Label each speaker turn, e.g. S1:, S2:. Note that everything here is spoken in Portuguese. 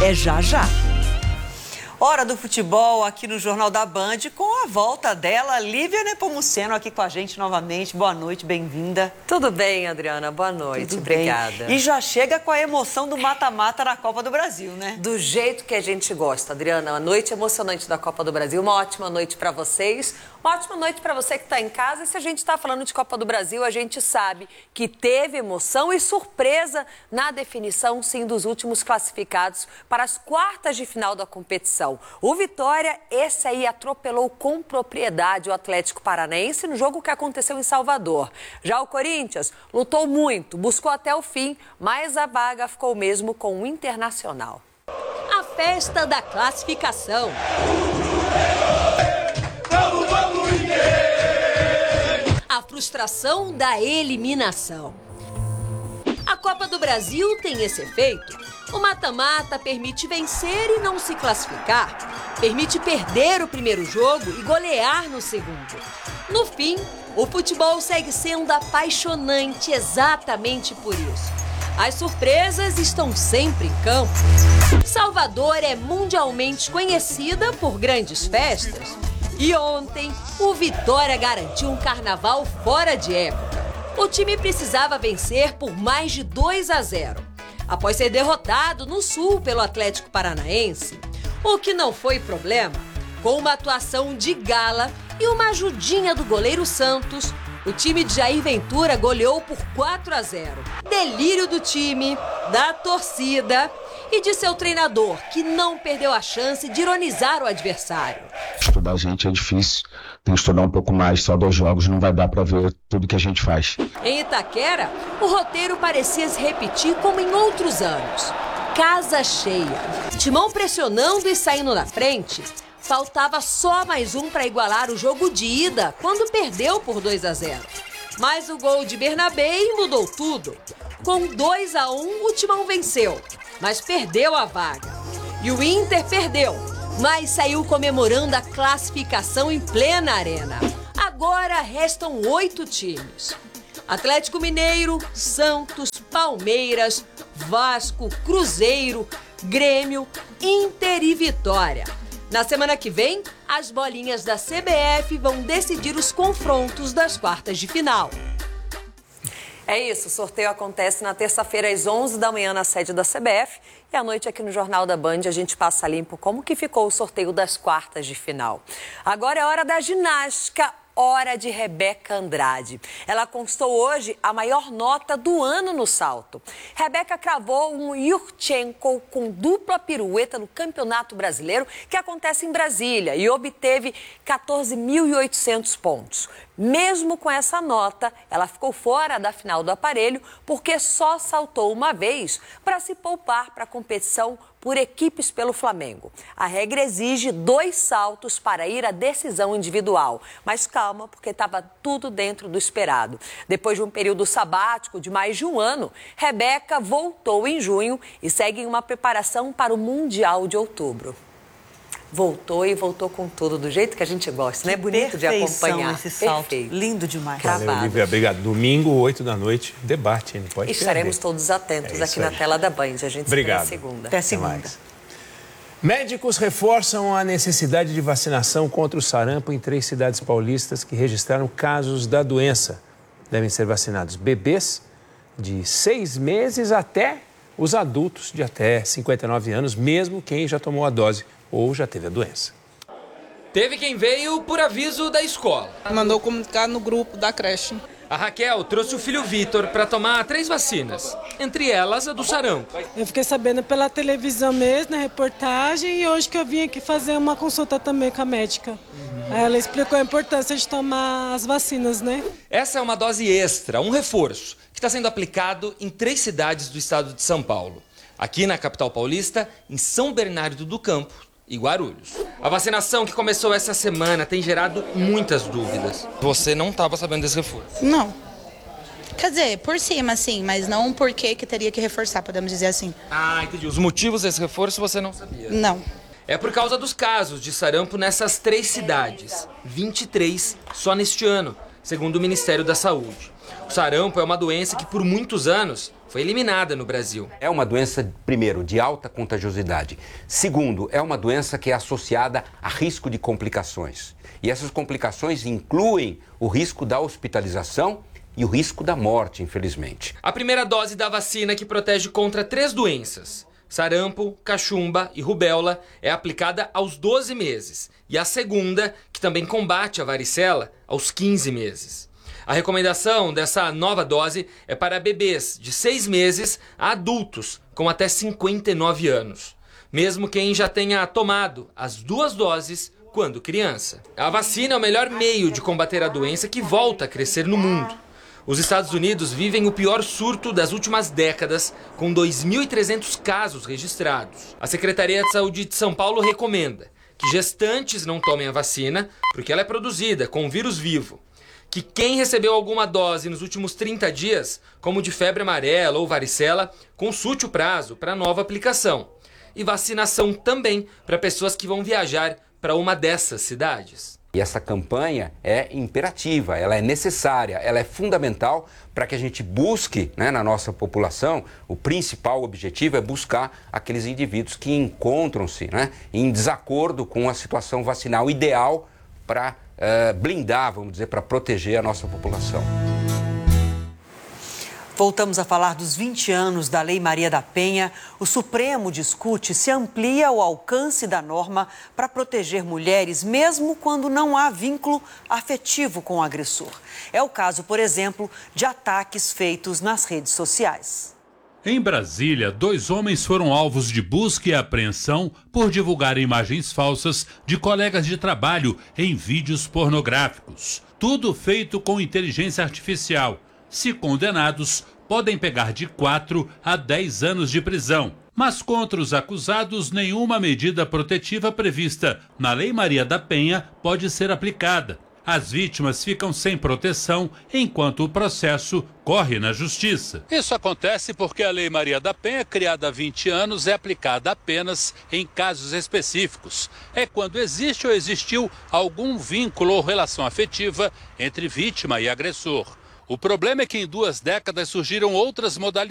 S1: É já já. Hora do futebol aqui no Jornal da Band, com a volta dela, Lívia Nepomuceno, aqui com a gente novamente. Boa noite, bem-vinda.
S2: Tudo bem, Adriana? Boa noite, obrigada.
S1: E já chega com a emoção do mata-mata na Copa do Brasil, né?
S2: Do jeito que a gente gosta, Adriana. Uma noite emocionante da Copa do Brasil, uma ótima noite para vocês. Uma ótima noite para você que está em casa. E se a gente está falando de Copa do Brasil, a gente sabe que teve emoção e surpresa na definição, sim, dos últimos classificados para as quartas de final da competição. O Vitória, esse aí, atropelou com propriedade o Atlético Paranaense no jogo que aconteceu em Salvador. Já o Corinthians lutou muito, buscou até o fim, mas a vaga ficou mesmo com o Internacional.
S3: A festa da classificação. A frustração da eliminação. A Copa do Brasil tem esse efeito. O mata-mata permite vencer e não se classificar. Permite perder o primeiro jogo e golear no segundo. No fim, o futebol segue sendo apaixonante exatamente por isso. As surpresas estão sempre em campo. Salvador é mundialmente conhecida por grandes festas. E ontem, o Vitória garantiu um carnaval fora de época. O time precisava vencer por mais de 2-0, após ser derrotado no Sul pelo Atlético Paranaense. O que não foi problema, com uma atuação de gala e uma ajudinha do goleiro Santos, o time de Jair Ventura goleou por 4-0. Delírio do time, da torcida e de seu treinador, que não perdeu a chance de ironizar o adversário.
S4: Estudar a gente é difícil, tem que estudar um pouco mais, só 2 jogos não vai dar para ver tudo que a gente faz.
S3: Em Itaquera, o roteiro parecia se repetir como em outros anos. Casa cheia, Timão pressionando e saindo na frente. Faltava só mais um para igualar o jogo de ida, quando perdeu por 2-0. Mas o gol de Bernabé mudou tudo. Com 2-1, o Timão venceu, mas perdeu a vaga. E o Inter perdeu, mas saiu comemorando a classificação em plena arena. Agora restam 8 times. Atlético Mineiro, Santos, Palmeiras, Vasco, Cruzeiro, Grêmio, Inter e Vitória. Na semana que vem, as bolinhas da CBF vão decidir os confrontos das quartas de final.
S2: É isso, o sorteio acontece na terça-feira às 11 da manhã na sede da CBF e à noite aqui no Jornal da Band a gente passa limpo como que ficou o sorteio das quartas de final. Agora é hora da ginástica. Hora de Rebeca Andrade. Ela conquistou hoje a maior nota do ano no salto. Rebeca cravou um Yurchenko com dupla pirueta no Campeonato Brasileiro, que acontece em Brasília, e obteve 14.800 pontos. Mesmo com essa nota, ela ficou fora da final do aparelho porque só saltou uma vez para se poupar para a competição por equipes pelo Flamengo. A regra exige 2 saltos para ir à decisão individual. Mas calma, porque estava tudo dentro do esperado. Depois de um período sabático de mais de um ano, Rebeca voltou em junho e segue em uma preparação para o Mundial de outubro. Voltou e voltou com tudo, do jeito que a gente gosta, né? Bonito de acompanhar.
S1: Esse salto.
S2: Perfeito.
S1: Lindo demais.
S5: Valeu, Lívia, obrigado. Domingo, 8 da noite, debate, não pode
S2: Estaremos
S5: perder.
S2: todos atentos aqui na tela da Band. A gente se vê na segunda.
S1: Até segunda.
S5: Mais. Médicos reforçam a necessidade de vacinação contra o sarampo em 3 cidades paulistas que registraram casos da doença. Devem ser vacinados bebês de 6 meses até os adultos de até 59 anos, mesmo quem já tomou a dose ou já teve a doença.
S6: Teve quem veio por aviso da escola.
S7: Mandou comunicar no grupo da creche.
S6: A Raquel trouxe o filho Vitor para tomar 3 vacinas, entre elas a do sarampo.
S8: Eu fiquei sabendo pela televisão mesmo, na reportagem, e hoje que eu vim aqui fazer uma consulta também com a médica. Ela explicou a importância de tomar as vacinas, né?
S6: Essa é uma dose extra, um reforço, que está sendo aplicado em 3 cidades do estado de São Paulo. Aqui na capital paulista, em São Bernardo do Campo e Guarulhos. A vacinação que começou essa semana tem gerado muitas dúvidas. Você não estava sabendo desse reforço?
S9: Não. Quer dizer, por cima, sim, mas não por que teria que reforçar, podemos dizer assim.
S6: Ah, entendi. Os motivos desse reforço você não sabia?
S9: Não.
S6: É por causa dos casos de sarampo nessas 3 cidades. 23 só neste ano, segundo o Ministério da Saúde. O sarampo é uma doença que por muitos anos foi eliminada no Brasil.
S10: É uma doença, primeiro, de alta contagiosidade. Segundo, é uma doença que é associada a risco de complicações. E essas complicações incluem o risco da hospitalização e o risco da morte, infelizmente.
S6: A primeira dose da vacina, que protege contra 3 doenças, sarampo, cachumba e rubéola, é aplicada aos 12 meses. E a segunda, que também combate a varicela, aos 15 meses. A recomendação dessa nova dose é para bebês de 6 meses a adultos com até 59 anos. Mesmo quem já tenha tomado as 2 doses quando criança. A vacina é o melhor meio de combater a doença que volta a crescer no mundo. Os Estados Unidos vivem o pior surto das últimas décadas, com 2.300 casos registrados. A Secretaria de Saúde de São Paulo recomenda que gestantes não tomem a vacina, porque ela é produzida com o vírus vivo. Que quem recebeu alguma dose nos últimos 30 dias, como de febre amarela ou varicela, consulte o prazo para nova aplicação. E vacinação também para pessoas que vão viajar para uma dessas cidades.
S10: E essa campanha é imperativa, ela é necessária, ela é fundamental para que a gente busque, na nossa população, o principal objetivo é buscar aqueles indivíduos que encontram-se em desacordo com a situação vacinal ideal para blindar, vamos dizer, para proteger a nossa população.
S1: Voltamos a falar dos 20 anos da Lei Maria da Penha. O Supremo discute se amplia o alcance da norma para proteger mulheres, mesmo quando não há vínculo afetivo com o agressor. É o caso, por exemplo, de ataques feitos nas redes sociais.
S11: Em Brasília, 2 homens foram alvos de busca e apreensão por divulgar imagens falsas de colegas de trabalho em vídeos pornográficos. Tudo feito com inteligência artificial. Se condenados, podem pegar de 4 a 10 anos de prisão. Mas contra os acusados, nenhuma medida protetiva prevista na Lei Maria da Penha pode ser aplicada. As vítimas ficam sem proteção enquanto o processo corre na justiça.
S12: Isso acontece porque a Lei Maria da Penha, criada há 20 anos, é aplicada apenas em casos específicos. É quando existe ou existiu algum vínculo ou relação afetiva entre vítima e agressor. O problema é que em 2 décadas surgiram outras modalidades